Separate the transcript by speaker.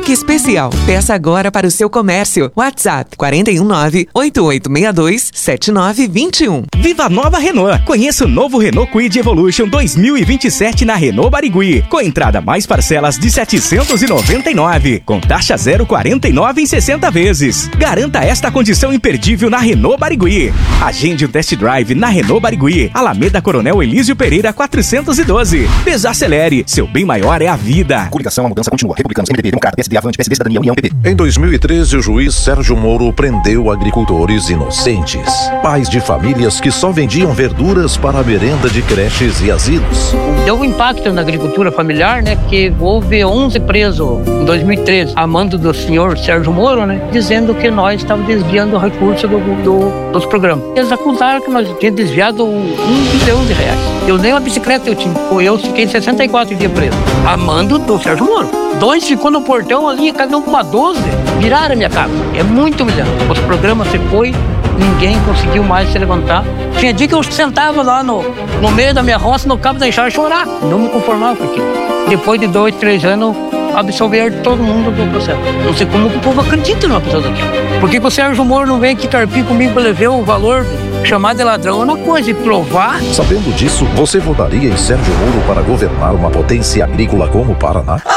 Speaker 1: cheque especial. Peça agora para o seu comércio. WhatsApp 419-8862-7921.
Speaker 2: Viva a nova Renault! Conheça o novo Renault Kwid Evolution 2027 na Renault Barigui. Com entrada mais parcelas de 799. Com taxa 0,49 em 60 vezes. Garanta esta condição imperdível na Renault Barigui. Agende um test drive na Renault Barigui. Alameda Coronel Elísio Pereira 412. Desacelere. Seu bem maior é a vida.
Speaker 3: Coligação, a mudança continua. Republicanos, MDB, Democrata, PSD, Avante, PSD, Cidadania, União, PP.
Speaker 4: Em 2013, o juiz Sérgio Moro prendeu agricultores inocentes. Pais de famílias que só vendiam verduras para a merenda de creches e asilos.
Speaker 5: Deu um impacto na agricultura familiar, né? Porque houve 11 presos em 2013, a mando do senhor Sérgio Moro, né? Dizendo que nós estávamos desviando o recurso dos programas. Eles acusaram que nós tínhamos desviado R$1 bilhão. Eu nem uma bicicleta eu tinha. Eu fiquei 64 dias preso. A mando do Sérgio Moro. 2 ficou no portão ali, cada um com uma 12. Viraram a minha casa. É muito humilhante. Os programas se foi, ninguém conseguiu mais se levantar. Tinha dia que eu sentava lá no meio da minha roça, no cabo da enxada, chorar. Não me conformava com aquilo. Depois de 2, 3 anos, absolveram todo mundo do processo. Não sei como que o povo acredita numa pessoa daquela. Por que o Sérgio Moro não vem aqui carpir comigo para levar o valor chamar de ladrão? É uma coisa, e provar.
Speaker 4: Sabendo disso, você votaria em Sérgio Moro para governar uma potência agrícola como o Paraná?